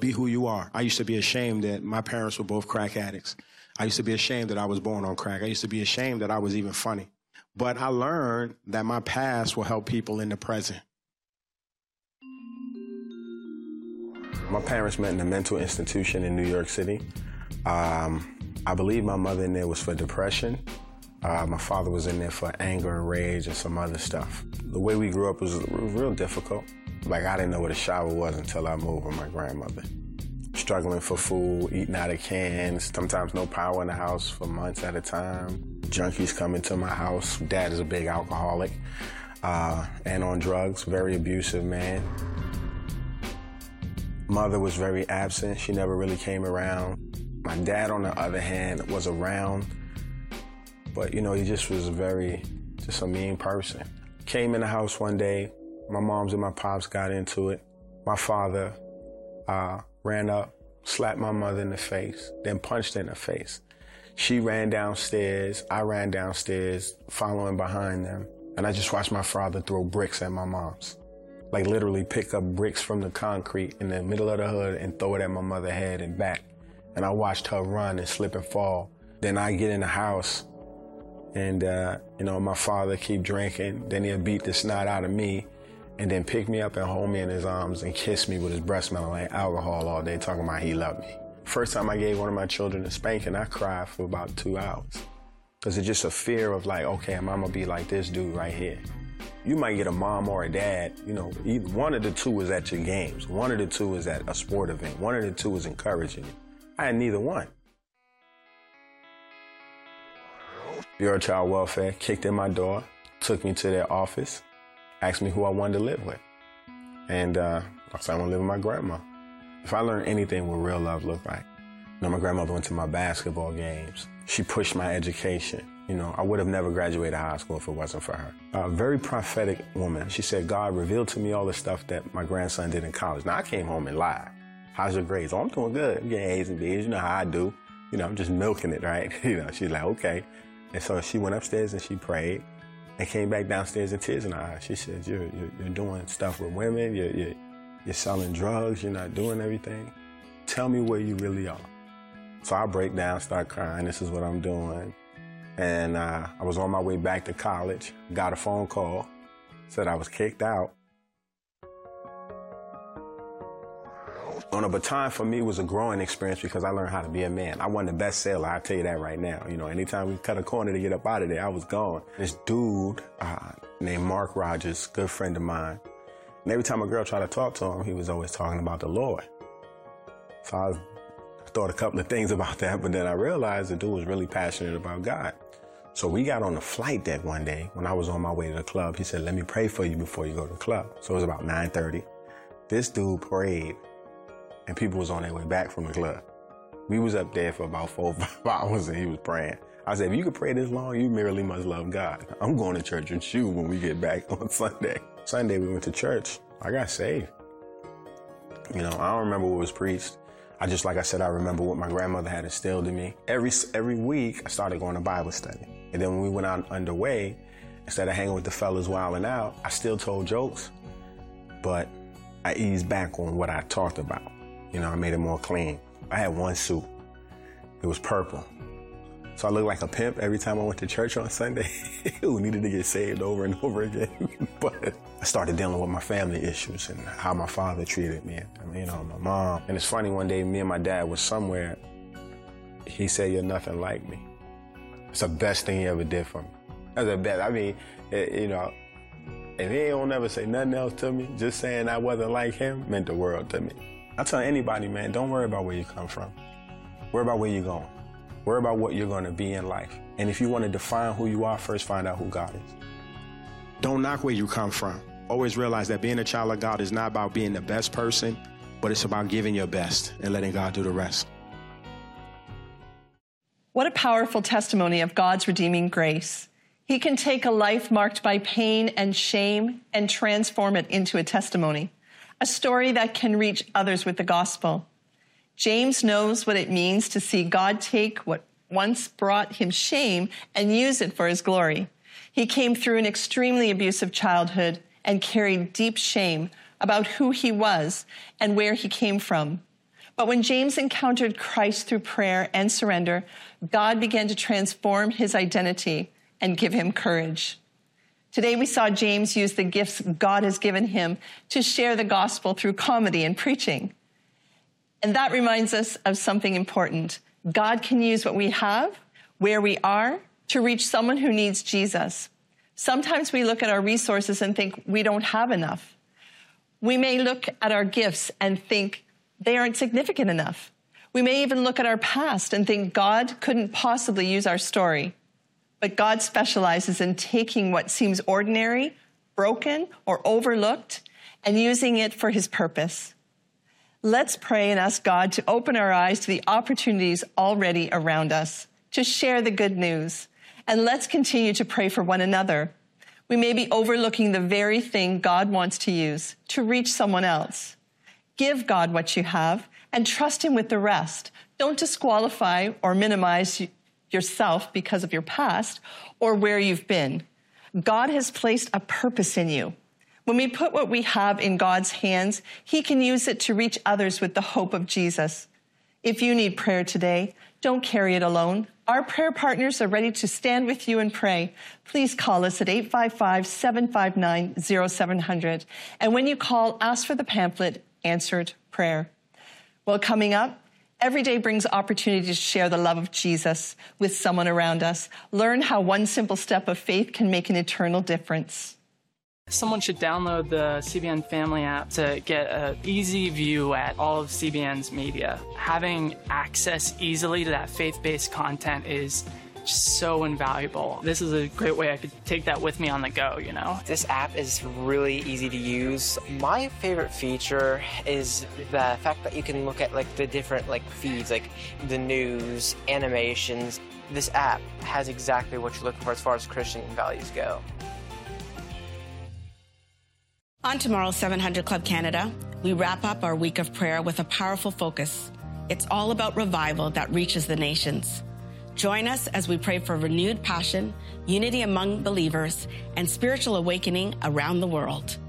Be who you are. I used to be ashamed that my parents were both crack addicts. I used to be ashamed that I was born on crack. I used to be ashamed that I was even funny. But I learned that my past will help people in the present. My parents met in a mental institution in New York City. I believe my mother in there was for depression. My father was in there for anger and rage and some other stuff. The way we grew up was real difficult. Like, I didn't know what a shower was until I moved with my grandmother. Struggling for food, eating out of cans, sometimes no power in the house for months at a time. Junkies coming to my house. Dad is a big alcoholic and on drugs, very abusive man. Mother was very absent. She never really came around. My dad, on the other hand, was around, but, you know, he just was just a mean person. Came in the house one day, my moms and my pops got into it. My father ran up, slapped my mother in the face, then punched her in the face. She ran downstairs, I ran downstairs, following behind them, and I just watched my father throw bricks at my mom's. Like, literally pick up bricks from the concrete in the middle of the hood and throw it at my mother's head and back. And I watched her run and slip and fall. Then I get in the house and, you know, my father keep drinking. Then he'll beat the snot out of me and then pick me up and hold me in his arms and kiss me with his breath smelling like alcohol all day, talking about he loved me. First time I gave one of my children a spanking, I cried for about 2 hours. Because it's just a fear of like, okay, I'm gonna be like this dude right here. You might get a mom or a dad, you know, either one of the two is at your games. One of the two is at a sport event. One of the two is encouraging you. I had neither one. Bureau of Child Welfare kicked in my door, took me to their office, asked me who I wanted to live with. And I said, I want to live with my grandma. If I learned anything what real love looked like, you know, my grandmother went to my basketball games. She pushed my education. You know, I would have never graduated high school if it wasn't for her. A very prophetic woman. She said, God revealed to me all the stuff that my grandson did in college. Now, I came home and lied. How's your grades? Oh, I'm doing good. I'm getting A's and B's. You know how I do. You know, I'm just milking it, right? You know, she's like, okay. And so she went upstairs and she prayed and came back downstairs in tears in her eyes. She said, you're doing stuff with women. You're selling drugs. You're not doing everything. Tell me where you really are. So I break down, start crying. This is what I'm doing. And I was on my way back to college, got a phone call, said I was kicked out. On a baton for me was a growing experience because I learned how to be a man. I wasn't the best sailor, I'll tell you that right now. You know, anytime we cut a corner to get up out of there, I was gone. This dude named Mark Rogers, good friend of mine, and every time a girl tried to talk to him, he was always talking about the Lord. So I thought a couple of things about that, but then I realized the dude was really passionate about God. So we got on the flight deck one day when I was on my way to the club. He said, let me pray for you before you go to the club. So it was about 9:30. This dude prayed and people was on their way back from the club. We was up there for about 4 or 5 hours and he was praying. I said, if you could pray this long, you merely must love God. I'm going to church with you when we get back on Sunday. Sunday we went to church. I got saved. You know, I don't remember what was preached. Like I said, I remember what my grandmother had instilled in me. Every week, I started going to Bible study. And then when we went out underway, instead of hanging with the fellas wilding out, I still told jokes, but I eased back on what I talked about. You know, I made it more clean. I had one suit. It was purple. So I looked like a pimp every time I went to church on Sunday who needed to get saved over and over again. But I started dealing with my family issues and how my father treated me, and, you know, my mom. And it's funny, one day me and my dad was somewhere. He said, you're nothing like me. It's the best thing he ever did for me. That's the best. I mean, you know, if he don't never say nothing else to me, just saying I wasn't like him meant the world to me. I tell anybody, man, don't worry about where you come from. Worry about where you're going. Worry about what you're going to be in life. And if you want to define who you are, first find out who God is. Don't knock where you come from. Always realize that being a child of God is not about being the best person, but it's about giving your best and letting God do the rest. What a powerful testimony of God's redeeming grace. He can take a life marked by pain and shame and transform it into a testimony, a story that can reach others with the gospel. James knows what it means to see God take what once brought him shame and use it for his glory. He came through an extremely abusive childhood and carried deep shame about who he was and where he came from. But when James encountered Christ through prayer and surrender, God began to transform his identity and give him courage. Today we saw James use the gifts God has given him to share the gospel through comedy and preaching. And that reminds us of something important. God can use what we have, where we are, to reach someone who needs Jesus. Sometimes we look at our resources and think we don't have enough. We may look at our gifts and think they aren't significant enough. We may even look at our past and think God couldn't possibly use our story. But God specializes in taking what seems ordinary, broken, or overlooked and using it for his purpose. Let's pray and ask God to open our eyes to the opportunities already around us, to share the good news. And let's continue to pray for one another. We may be overlooking the very thing God wants to use to reach someone else. Give God what you have and trust him with the rest. Don't disqualify or minimize yourself because of your past or where you've been. God has placed a purpose in you. When we put what we have in God's hands, he can use it to reach others with the hope of Jesus. If you need prayer today, don't carry it alone. Our prayer partners are ready to stand with you and pray. Please call us at 855-759-0700. And when you call, ask for the pamphlet, Answered Prayer. Well, coming up, every day brings opportunity to share the love of Jesus with someone around us. Learn how one simple step of faith can make an eternal difference. Someone should download the CBN Family app to get an easy view at all of CBN's media. Having access easily to that faith-based content is just so invaluable. This is a great way I could take that with me on the go, you know? This app is really easy to use. My favorite feature is the fact that you can look at the different feeds, like the news, animations. This app has exactly what you're looking for as far as Christian values go. On tomorrow's 700 Club Canada, we wrap up our week of prayer with a powerful focus. It's all about revival that reaches the nations. Join us as we pray for renewed passion, unity among believers, and spiritual awakening around the world.